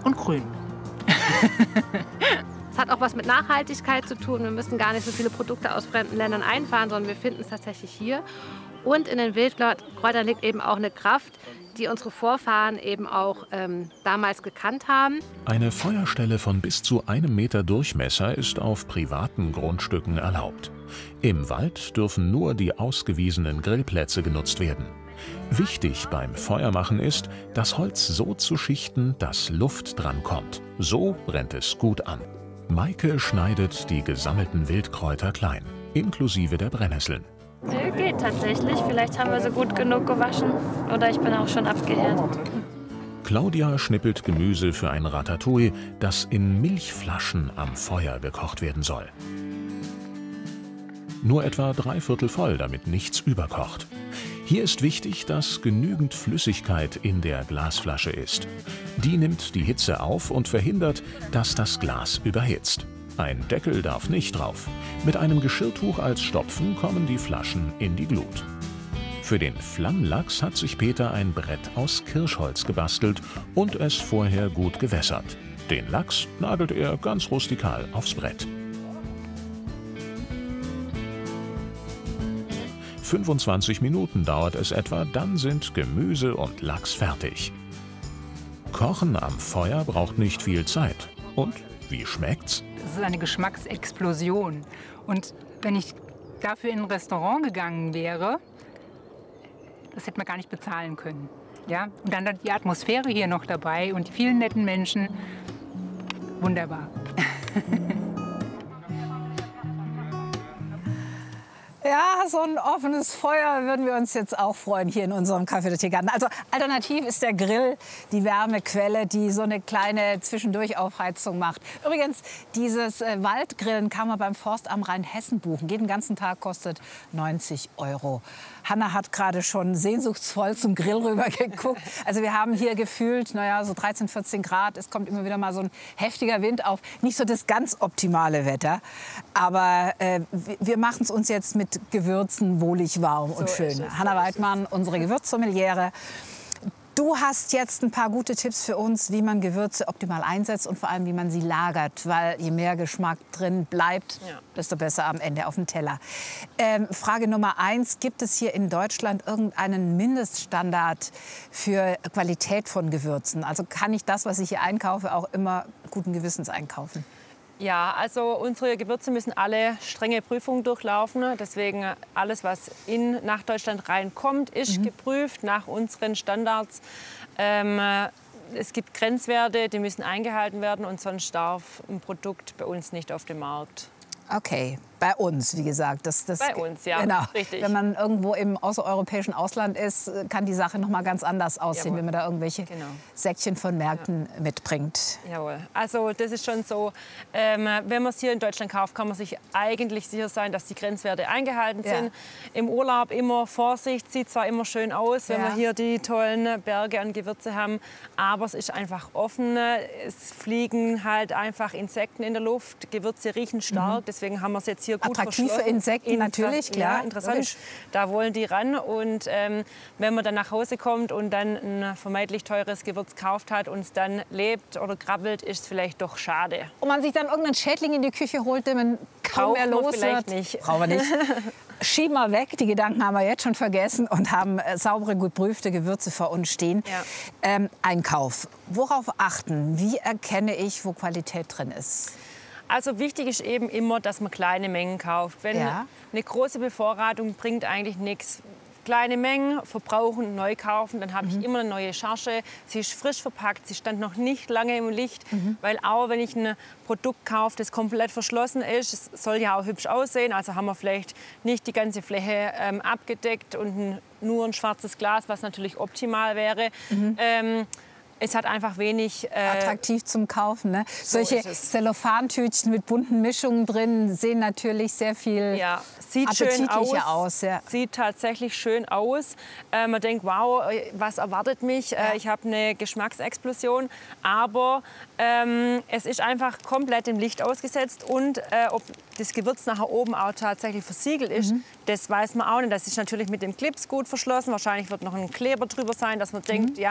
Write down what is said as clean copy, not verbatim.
Und grün. Es hat auch was mit Nachhaltigkeit zu tun. Wir müssen gar nicht so viele Produkte aus fremden Ländern einfahren, sondern wir finden es tatsächlich hier. Und in den Wildkräutern liegt eben auch eine Kraft, die unsere Vorfahren eben auch damals gekannt haben. Eine Feuerstelle von bis zu 1 Meter Durchmesser ist auf privaten Grundstücken erlaubt. Im Wald dürfen nur die ausgewiesenen Grillplätze genutzt werden. Wichtig beim Feuermachen ist, das Holz so zu schichten, dass Luft drankommt. So brennt es gut an. Maike schneidet die gesammelten Wildkräuter klein, inklusive der Brennnesseln. Nö, geht tatsächlich. Vielleicht haben wir sie gut genug gewaschen oder ich bin auch schon abgehärtet. Claudia schnippelt Gemüse für ein Ratatouille, das in Milchflaschen am Feuer gekocht werden soll. Nur etwa 3/4 voll, damit nichts überkocht. Hier ist wichtig, dass genügend Flüssigkeit in der Glasflasche ist. Die nimmt die Hitze auf und verhindert, dass das Glas überhitzt. Ein Deckel darf nicht drauf. Mit einem Geschirrtuch als Stopfen kommen die Flaschen in die Glut. Für den Flammlachs hat sich Peter ein Brett aus Kirschholz gebastelt und es vorher gut gewässert. Den Lachs nagelt er ganz rustikal aufs Brett. 25 Minuten dauert es etwa, dann sind Gemüse und Lachs fertig. Kochen am Feuer braucht nicht viel Zeit. Und wie schmeckt's? Es ist eine Geschmacksexplosion. Und wenn ich dafür in ein Restaurant gegangen wäre, das hätte man gar nicht bezahlen können. Ja? Und dann die Atmosphäre hier noch dabei und die vielen netten Menschen. Wunderbar. Ja, so ein offenes Feuer würden wir uns jetzt auch freuen hier in unserem Café de Teegarten. Also alternativ ist der Grill die Wärmequelle, die so eine kleine Zwischendurchaufheizung macht. Übrigens, dieses Waldgrillen kann man beim Forstamt Rheinhessen buchen. Jeden ganzen Tag kostet 90 €. Hanna hat gerade schon sehnsuchtsvoll zum Grill rüber geguckt. Also wir haben hier gefühlt, naja, so 13, 14 Grad. Es kommt immer wieder mal so ein heftiger Wind auf. Nicht so das ganz optimale Wetter. Aber wir machen es uns jetzt mit Gewürzen wohlig warm und schön. Hanna Weidmann, unsere Gewürzsommeliere. Du hast jetzt ein paar gute Tipps für uns, wie man Gewürze optimal einsetzt und vor allem, wie man sie lagert. Weil je mehr Geschmack drin bleibt, desto besser am Ende auf dem Teller. Frage Nummer 1, gibt es hier in Deutschland irgendeinen Mindeststandard für Qualität von Gewürzen? Also kann ich das, was ich hier einkaufe, auch immer guten Gewissens einkaufen? Ja, also unsere Gewürze müssen alle strenge Prüfungen durchlaufen. Deswegen alles, was nach Deutschland reinkommt, ist geprüft nach unseren Standards. Es gibt Grenzwerte, die müssen eingehalten werden und sonst darf ein Produkt bei uns nicht auf den Markt. Okay, bei uns, wie gesagt. Bei uns, ja, genau. Richtig. Wenn man irgendwo im außereuropäischen Ausland ist, kann die Sache noch mal ganz anders aussehen, Jawohl. wenn man da irgendwelche Säckchen von Märkten mitbringt. Jawohl, also das ist schon so, wenn man es hier in Deutschland kauft, kann man sich eigentlich sicher sein, dass die Grenzwerte eingehalten sind. Im Urlaub immer Vorsicht, sieht zwar immer schön aus, wenn wir hier die tollen Berge an Gewürze haben, aber es ist einfach offen, es fliegen halt einfach Insekten in der Luft, Gewürze riechen stark, deswegen haben wir es jetzt hier gut Attraktiv verschlossen. für Insekten natürlich, klar. Ja, interessant. Da wollen die ran. Und wenn man dann nach Hause kommt und dann ein vermeintlich teures Gewürz gekauft hat und es dann lebt oder krabbelt, ist es vielleicht doch schade. Und man sich dann irgendeinen Schädling in die Küche holt, den man kaum mehr los vielleicht wird. nicht. Brauchen wir nicht. Schieben wir weg, die Gedanken haben wir jetzt schon vergessen und haben saubere, geprüfte Gewürze vor uns stehen. Ja. Einkauf. Worauf achten? Wie erkenne ich, wo Qualität drin ist? Also wichtig ist eben immer, dass man kleine Mengen kauft. Wenn eine große Bevorratung bringt eigentlich nichts. Kleine Mengen verbrauchen, neu kaufen, dann habe ich immer eine neue Charge. Sie ist frisch verpackt, sie stand noch nicht lange im Licht, weil auch wenn ich ein Produkt kaufe, das komplett verschlossen ist, es soll ja auch hübsch aussehen, also haben wir vielleicht nicht die ganze Fläche abgedeckt und nur ein schwarzes Glas, was natürlich optimal wäre. Es hat einfach wenig... attraktiv zum Kaufen. Ne? Solche Zellophantütchen mit bunten Mischungen drin sehen natürlich sehr viel sieht schön aus. Ja. Sieht tatsächlich schön aus. Man denkt, wow, was erwartet mich? Ich habe eine Geschmacksexplosion. Aber es ist einfach komplett im Licht ausgesetzt. Und ob das Gewürz nachher oben auch tatsächlich versiegelt ist, das weiß man auch nicht. Das ist natürlich mit dem Clips gut verschlossen. Wahrscheinlich wird noch ein Kleber drüber sein, dass man denkt, ja,